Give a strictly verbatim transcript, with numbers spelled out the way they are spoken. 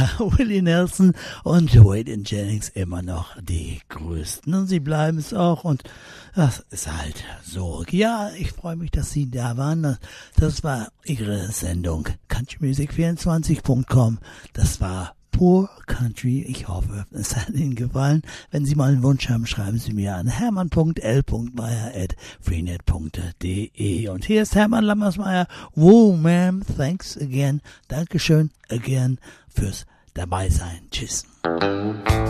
Willie Nelson und Waylon Jennings immer noch die größten. Und sie bleiben es auch. Und das ist halt so. Ja, ich freue mich, dass Sie da waren. Das war Ihre Sendung country music vierundzwanzig punkt com. Das war Pur Country. Ich hoffe, es hat Ihnen gefallen. Wenn Sie mal einen Wunsch haben, schreiben Sie mir an hermann punkt l punkt meier at freenet punkt de. Und hier ist Hermann Lammersmeyer. Woo, ma'am, thanks again. Dankeschön again fürs dabei sein. Tschüss.